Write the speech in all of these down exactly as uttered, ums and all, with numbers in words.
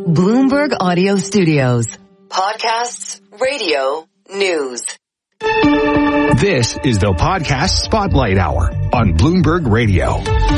Bloomberg Audio Studios. Podcasts, radio, news. This is the Podcast Spotlight Hour on Bloomberg Radio.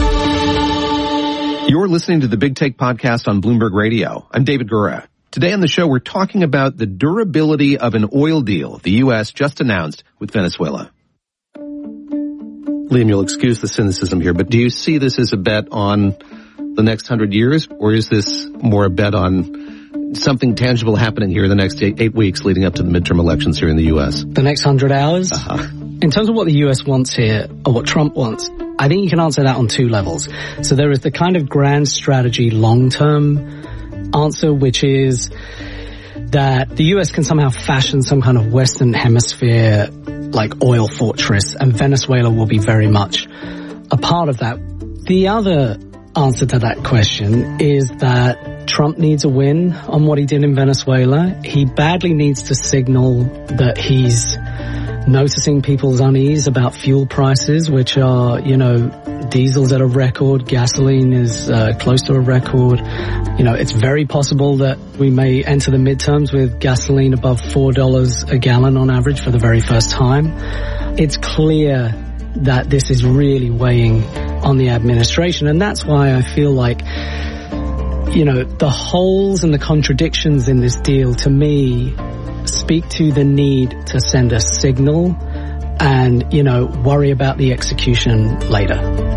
You're listening to the Big Take Podcast on Bloomberg Radio. I'm David Gura. Today on the show, we're talking about the durability of an oil deal the U S just announced with Venezuela. Liam, you'll excuse the cynicism here, but do you see this as a bet on the next hundred years, or is this more a bet on something tangible happening here in the next eight, eight weeks leading up to the midterm elections here in the U S? The next hundred hours? Uh-huh. In terms of what the U S wants here, or what Trump wants, I think you can answer that on two levels. So there is the kind of grand strategy long-term answer, which is that the U S can somehow fashion some kind of Western Hemisphere like oil fortress, and Venezuela will be very much a part of that. The other answer to that question is that Trump needs a win on what he did in Venezuela. He badly needs to signal that he's noticing people's unease about fuel prices, which are, you know, diesel's at a record, gasoline is uh, close to a record. You know, it's very possible that we may enter the midterms with gasoline above four dollars a gallon on average for the very first time. It's clear that this is really weighing on the administration, and that's why I feel like, you know, the holes and the contradictions in this deal, to me, speak to the need to send a signal and, you know, worry about the execution later.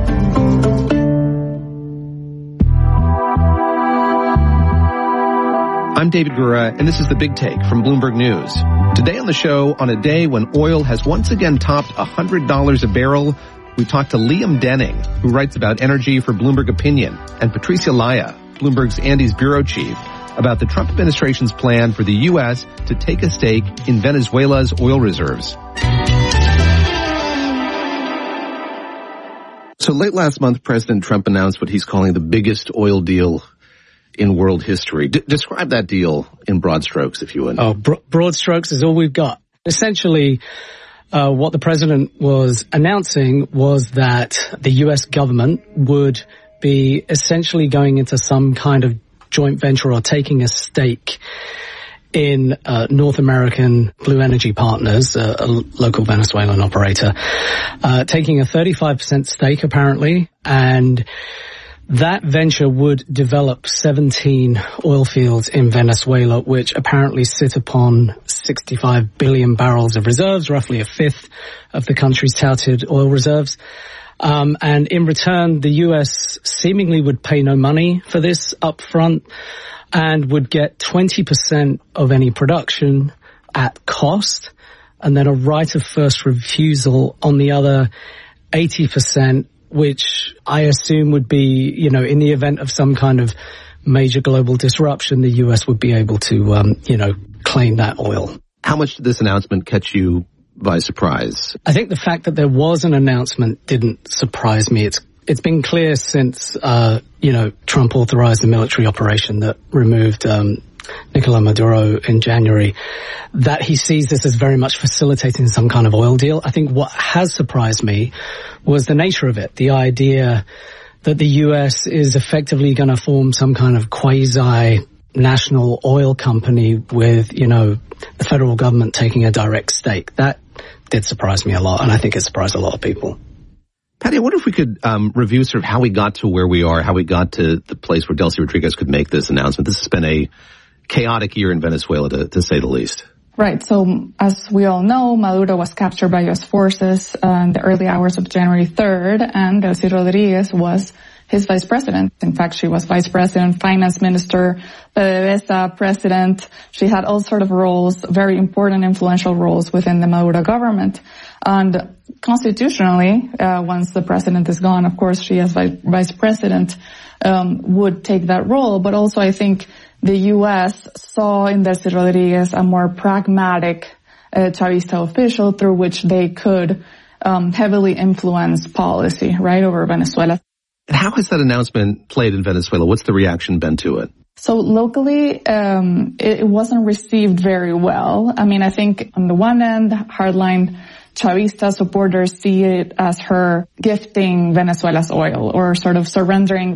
I'm David Gura, and this is the Big Take from Bloomberg News. Today on the show, on a day when oil has once again topped one hundred dollars a barrel, we talked to Liam Denning, who writes about energy for Bloomberg Opinion, and Patricia Laya, Bloomberg's Andes bureau chief, about the Trump administration's plan for the U S to take a stake in Venezuela's oil reserves. So late last month, President Trump announced what he's calling the biggest oil deal in world history. D- describe that deal in broad strokes, if you would. Oh, bro- broad strokes is all we've got. Essentially, uh, what the president was announcing was that the U S government would be essentially going into some kind of joint venture or taking a stake in uh, North American Blue Energy Partners, uh, a local Venezuelan operator, uh, taking a thirty-five percent stake apparently, and that venture would develop seventeen oil fields in Venezuela, which apparently sit upon sixty-five billion barrels of reserves, roughly a fifth of the country's touted oil reserves. Um, and in return, the U S seemingly would pay no money for this up front and would get twenty percent of any production at cost, and then a right of first refusal on the other eighty percent, which I assume would be, you know, in the event of some kind of major global disruption, the U S would be able to, um, you know, claim that oil. How much did this announcement catch you by surprise? I think the fact that there was an announcement didn't surprise me. It's it's been clear since, uh, you know, Trump authorized the military operation that removed um, Nicolas Maduro in January, that he sees this as very much facilitating some kind of oil deal. I think what has surprised me was the nature of it, the idea that the U S is effectively going to form some kind of quasi-national oil company with, you know, the federal government taking a direct stake. That did surprise me a lot, and I think it surprised a lot of people. Patty, I wonder if we could um, review sort of how we got to where we are, how we got to the place where Delcy Rodriguez could make this announcement. This has been a chaotic year in Venezuela, to, to say the least. Right. So, as we all know, Maduro was captured by U S forces uh, in the early hours of January third, and Delcy Rodriguez was his vice president. In fact, she was vice president, finance minister, PDVSA president. She had all sort of roles, very important, influential roles within the Maduro government. And constitutionally, uh, once the president is gone, of course, she as vice, vice president um, would take that role. But also, I think the U S saw in Delcy Rodriguez a more pragmatic uh, Chavista official through which they could um, heavily influence policy, right, over Venezuela. And how has that announcement played in Venezuela? What's the reaction been to it? So locally, um, it, it wasn't received very well. I mean, I think on the one end, hardline Chavista supporters see it as her gifting Venezuela's oil or sort of surrendering